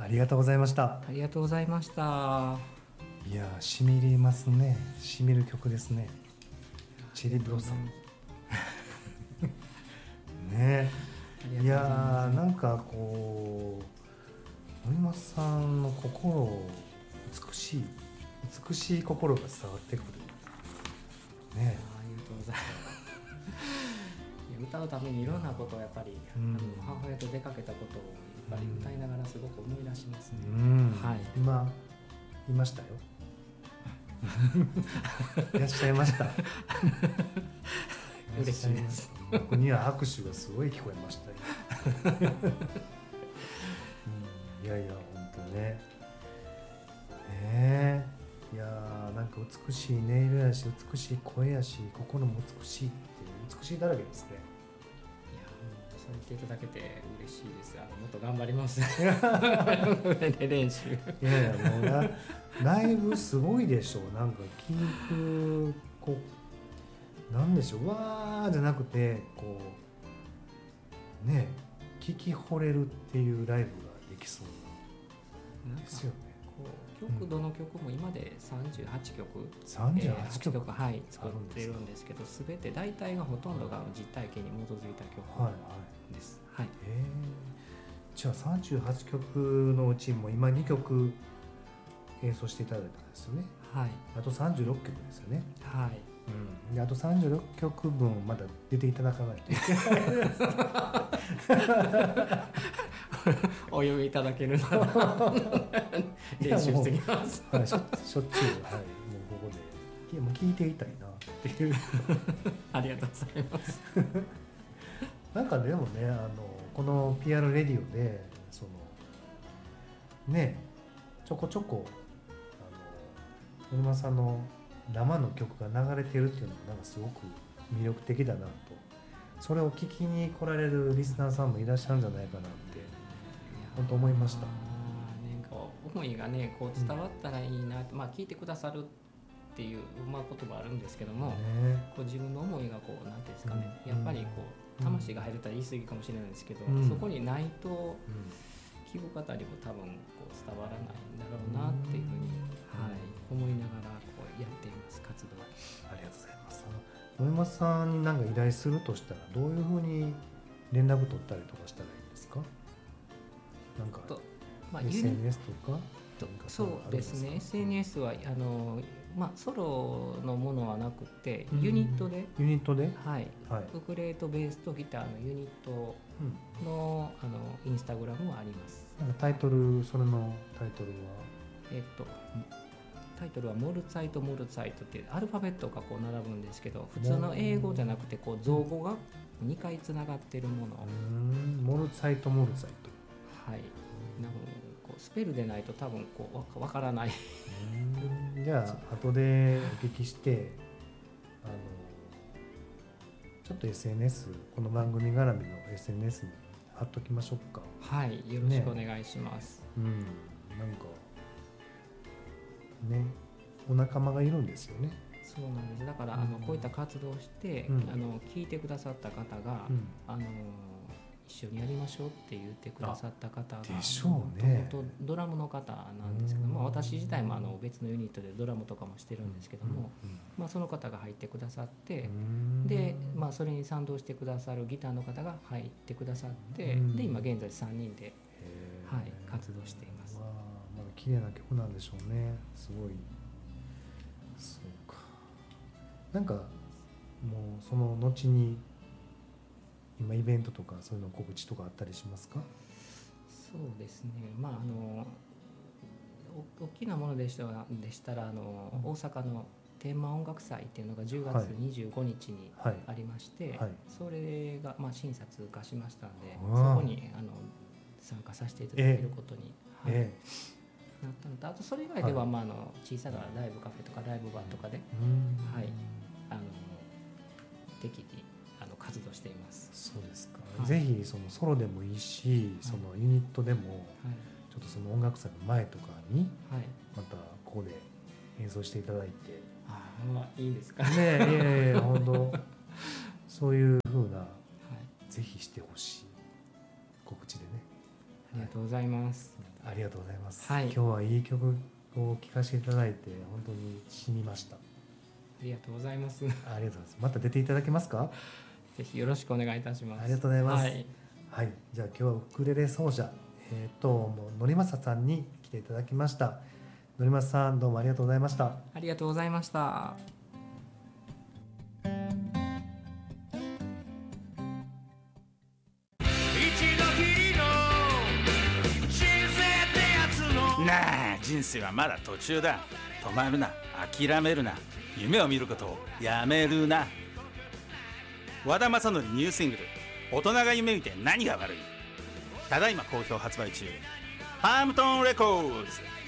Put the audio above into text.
ありがとうございました。 ありがとうございました。 いやしみりますね。しみる曲ですね。チェリーブロッサムね。いやなんかこう森松さんの心、美しい心が伝わってくるね。 ありがとうございます。歌うためにいろんなことをやっぱり、母親と出かけたことをやっぱり歌いながらすごく思い出しますね。 はい、今いましたよいらっしゃいました嬉しいです。 僕には拍手がすごい聞こえましたよいやいや本当ね。いやなんか美しい音色やし、美しい声やし、心も美しいって美しいだらけですね。 いやそう言っていただけて嬉しいです。もっと頑張ります練習。 いやいやもうライブすごいでしょ。なんか聞くこうなんでしょう、わーじゃなくてこうね聞き惚れるっていうライブができそうなんですよね。 どの曲も今で38曲 38曲、 はい、作ってるんですけど、全て大体がほとんどが実体験に基づいた曲です。はい、 じゃあ38曲のうちも今2曲演奏していただいたんですよね。 はい、 あと36曲ですよね。 はい、 であと36曲分まだ出ていただかないといけないお読みいただけるなら練習してきます。 はい、しょっちゅう、はい、もうここでもう聞いていたいなっていうありがとうございますなんかでもねこの PR レディオでそのねちょこちょこ小沼さんの生の曲が流れてるっていうのがなんかすごく魅力的だなと、それを聞きに来られるリスナーさんもいらっしゃるんじゃないかなって本当思いました。 なんか思いがねこう伝わったらいいな、聞いてくださるっていうこともあるんですけども、こう自分の思いがこうなんていうんですかね、やっぱりこう魂が入るとは言い過ぎかもしれないですけど、そこにないと聞く方にも多分こう伝わらないんだろうなっていうふうに、思いながらこうやっています活動。 ありがとうございます。森松さんに何か依頼するとしたらどういうふうに連絡取ったりとかしたらいいんですか？なんかSNS とかそうですね、 SNS はソロのものはなくてユニットで、はい、ウクレレとベースとギターのユニットの、インスタグラムはあります。 なんかそれのタイトルはタイトルはモルツァイトっていうアルファベットがこう並ぶんですけど、普通の英語じゃなくてこう造語が2回つながってるもの。 モルツァイト。はい。 なんかこうスペルでないと多分こうわからないじゃあ後でお聞きしてちょっと SNS この番組絡みの SNS に貼っときましょうか。 はい、よろしくお願いします。 なんかねお仲間がいるんですよね。 そうなんです。だからこういった活動をして、聞いてくださった方が、一緒にやりましょうって言ってくださった方がでしょうね。 ドラムの方なんですけども、私自体も別のユニットでドラムとかもしてるんですけども、その方が入ってくださって、で、それに賛同してくださるギターの方が入ってくださって、で今現在3人で、活動しています。 綺麗な曲なんでしょうね。すごい。そうか。なんかもうその後に今イベントとかそういうの告知とかあったりしますか？ そうですね、大きなものでしたら大阪の天満音楽祭っていうのが10月25日にありまして、それが審査通過しましたんで、そこに参加させていただけることになったのと、あとそれ以外では小さなライブカフェとかライブバーとかで適宜活動しています。 そうですか。ぜひそのソロでもいいし、そのユニットでもちょっとその音楽祭の前とかにまたここで演奏していただいて、 いいですかね。本当そういう風な、ぜひしてほしい告知でね。 ありがとうございます。 ありがとうございます、 はい、 今日はいい曲を聴かせていただいて本当に染みました。 ありがとうございます。 ありがとうございます。また出ていただけますか？ ぜひよろしくお願いいたします。 ありがとうございます。 はい、 はい、じゃあ今日はウクレレ奏者もうのりまささんに来ていただきました。のりまささんどうもありがとうございました。 ありがとうございました。 なあ、人生はまだ途中だ。止まるな、諦めるな、夢を見ることをやめるな。和田正則ニューシングル大人が夢見て何が悪い、ただいま好評発売中。パームトーンレコーズ。